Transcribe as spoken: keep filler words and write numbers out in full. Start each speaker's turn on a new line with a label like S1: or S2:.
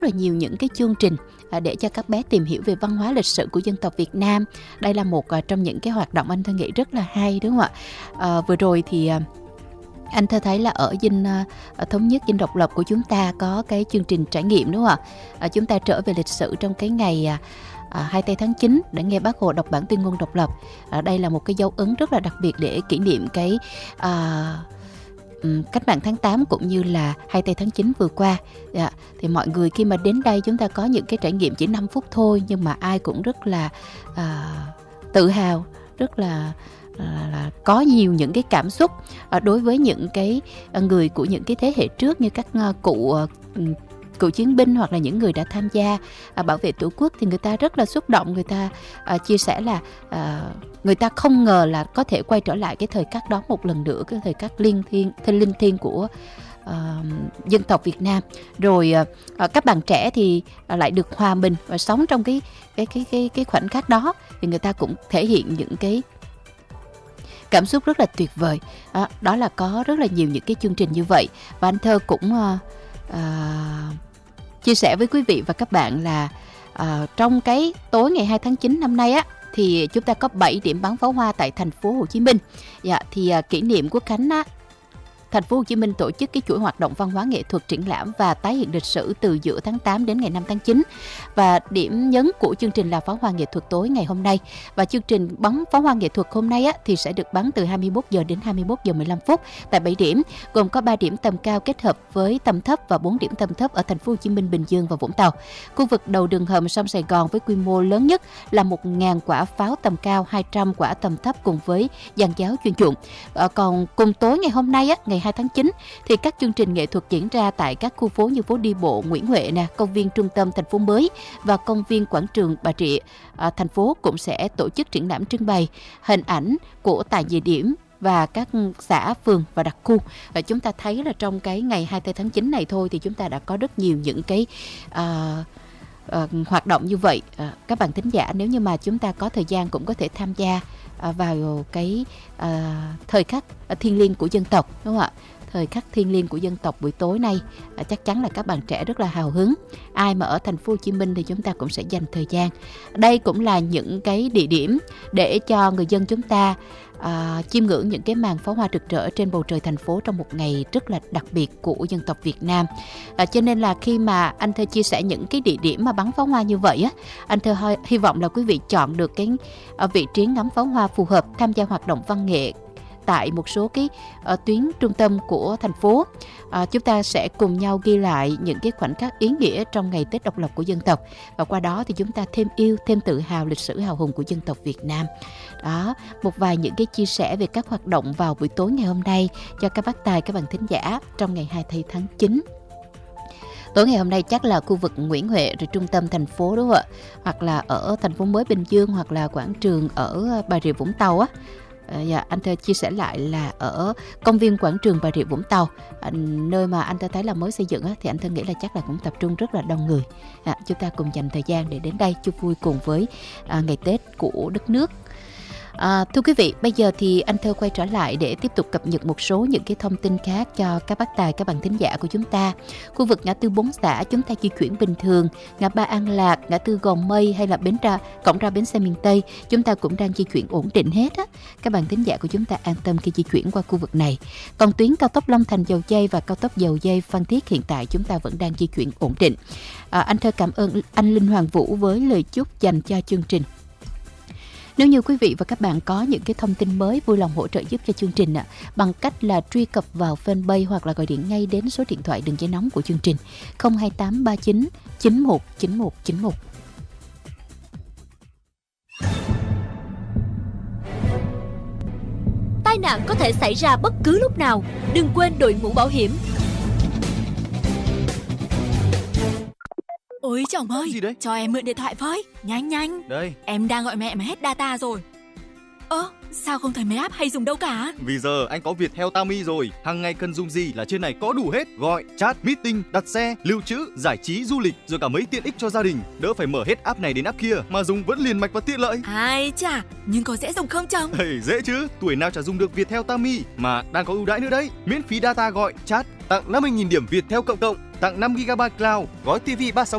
S1: là nhiều những cái chương trình để cho các bé tìm hiểu về văn hóa lịch sử của dân tộc Việt Nam. Đây là một trong những cái hoạt động anh Thơ nghĩ rất là hay, đúng không ạ? À, vừa rồi thì anh Thơ thấy là ở Dinh ở Thống Nhất, Dinh Độc Lập của chúng ta có cái chương trình trải nghiệm, đúng không ạ? À, chúng ta trở về lịch sử trong cái ngày À, hai mươi tư tháng chín để nghe Bác Hồ đọc bản tuyên ngôn độc lập. À, đây là một cái dấu ấn rất là đặc biệt để kỷ niệm cái à, um, cách mạng tháng tám cũng như là hai mươi tư tháng chín vừa qua. Dạ, thì mọi người khi mà đến đây chúng ta có những cái trải nghiệm chỉ năm phút thôi, nhưng mà ai cũng rất là à, tự hào, rất là Là, là có nhiều những cái cảm xúc à, đối với những cái à, người của những cái thế hệ trước như các à, cụ à, cựu chiến binh hoặc là những người đã tham gia à, bảo vệ tổ quốc, thì người ta rất là xúc động. Người ta à, chia sẻ là à, người ta không ngờ là có thể quay trở lại cái thời khắc đó một lần nữa, cái thời khắc linh thiêng, thiên linh thiêng của à, dân tộc Việt Nam. Rồi à, các bạn trẻ thì à, lại được hòa mình và sống trong cái cái cái cái cái khoảnh khắc đó, thì người ta cũng thể hiện những cái cảm xúc rất là tuyệt vời. À, đó là có rất là nhiều những cái chương trình như vậy, và anh Thơ cũng à, à, chia sẻ với quý vị và các bạn là à, trong cái tối ngày hai tháng chín năm nay á, thì chúng ta có bảy điểm bắn pháo hoa tại thành phố Hồ Chí Minh. Dạ, thì à, kỷ niệm Quốc khánh á, thành phố Hồ Chí Minh tổ chức cái chuỗi hoạt động văn hóa nghệ thuật, triển lãm và tái hiện lịch sử từ giữa tháng tám đến ngày năm tháng chín. Và điểm nhấn của chương trình là pháo hoa nghệ thuật tối ngày hôm nay. Và chương trình bắn pháo hoa nghệ thuật hôm nay á, thì sẽ được bắn từ hai mươi mốt giờ đến hai mươi mốt giờ mười lăm phút tại bảy điểm, gồm có ba điểm tầm cao kết hợp với tầm thấp và bốn điểm tầm thấp ở thành phố Hồ Chí Minh, Bình Dương và Vũng Tàu. Khu vực đầu đường hầm sông Sài Gòn với quy mô lớn nhất là một nghìn quả pháo tầm cao, hai trăm quả tầm thấp cùng với dàn giáo chuyên dụng. À, còn cùng tối ngày hôm nay á, ngày hai tháng chín, thì các chương trình nghệ thuật diễn ra tại các khu phố như phố đi bộ Nguyễn Huệ nè, công viên trung tâm thành phố mới và công viên quảng trường Bà Rịa. À, thành phố cũng sẽ tổ chức triển lãm trưng bày hình ảnh của tại địa điểm và các xã, phường và đặc khu. Và chúng ta thấy là trong cái ngày hai mươi tư tháng chín này thôi thì chúng ta đã có rất nhiều những cái à, à, hoạt động như vậy. À, các bạn thính giả nếu như mà chúng ta có thời gian cũng có thể tham gia à, vào cái à, thời khắc à, thiêng liêng của dân tộc, đúng không ạ? Thời khắc thiêng liêng của dân tộc buổi tối nay à, chắc chắn là các bạn trẻ rất là hào hứng. Ai mà ở thành phố Hồ Chí Minh thì chúng ta cũng sẽ dành thời gian. Đây cũng là những cái địa điểm để cho người dân chúng ta à, chiêm ngưỡng những cái màn pháo hoa rực rỡ trên bầu trời thành phố trong một ngày rất là đặc biệt của dân tộc Việt Nam. À, cho nên là khi mà anh Thơ chia sẻ những cái địa điểm mà bắn pháo hoa như vậy á, anh Thơ hy, hy vọng là quý vị chọn được cái à, vị trí ngắm pháo hoa phù hợp, tham gia hoạt động văn nghệ tại một số cái uh, tuyến trung tâm của thành phố. Uh, chúng ta sẽ cùng nhau ghi lại những cái khoảnh khắc ý nghĩa trong ngày Tết độc lập của dân tộc, và qua đó thì chúng ta thêm yêu, thêm tự hào lịch sử hào hùng của dân tộc Việt Nam. Đó, một vài những cái chia sẻ về các hoạt động vào buổi tối ngày hôm nay cho các bác tài, các bạn thính giả trong ngày hai mươi tư tháng chín. Tối ngày hôm nay chắc là khu vực Nguyễn Huệ rồi trung tâm thành phố, đúng không ạ? Hoặc là ở thành phố mới Bình Dương, hoặc là quảng trường ở Bà Rịa Vũng Tàu á. À, dạ, anh Thơ chia sẻ lại là ở công viên quảng trường Bà Rịa Vũng Tàu, à, nơi mà anh Thơ thấy là mới xây dựng á, thì anh Thơ nghĩ là chắc là cũng tập trung rất là đông người. À, chúng ta cùng dành thời gian để đến đây chúc vui cùng với à, ngày Tết của đất nước. À, thưa quý vị, bây giờ thì anh Thơ quay trở lại để tiếp tục cập nhật một số những cái thông tin khác cho các bác tài, các bạn thính giả của chúng ta. Khu vực ngã tư Bốn Xã chúng ta di chuyển bình thường, ngã ba An Lạc, ngã tư Gò Mây hay là bến ra cổng ra bến xe miền Tây chúng ta cũng đang di chuyển ổn định hết á. Các bạn thính giả của chúng ta an tâm khi di chuyển qua khu vực này. Còn tuyến cao tốc Long Thành Dầu Giây và cao tốc Dầu Giây Phan Thiết hiện tại chúng ta vẫn đang di chuyển ổn định. À, anh Thơ cảm ơn anh Linh Hoàng Vũ với lời chúc dành cho chương trình. Nếu như quý vị và các bạn có những cái thông tin mới, vui lòng hỗ trợ giúp cho chương trình ạ, bằng cách là truy cập vào fanpage hoặc là gọi điện ngay đến số điện thoại đường dây nóng của chương trình không hai tám ba chín chín một chín một chín một.
S2: Tai nạn có thể xảy ra bất cứ lúc nào, đừng quên đội mũ bảo hiểm.
S3: Ôi chồng ơi,
S4: gì đấy?
S3: cho em mượn điện thoại với, nhanh nhanh.
S4: Đây.
S3: Em đang gọi mẹ mà hết data rồi. Ơ, sao không thấy mấy app hay dùng đâu cả?
S4: Vì giờ anh có Viettel Tami rồi, hàng ngày cần dùng gì là trên này có đủ hết. Gọi, chat, meeting, đặt xe, lưu trữ, giải trí, du lịch, rồi cả mấy tiện ích cho gia đình. Đỡ phải mở hết app này đến app kia mà dùng vẫn liền mạch và tiện lợi.
S3: Ai chà, nhưng có dễ dùng không chồng?
S4: Hey, dễ chứ, tuổi nào chả dùng được Viettel Tami mà đang có ưu đãi nữa đấy. Miễn phí data gọi, chat, tặng năm mươi nghìn điểm Viettel cộng cộng, tặng năm gi ga bai cloud, gói ti vi ba sáu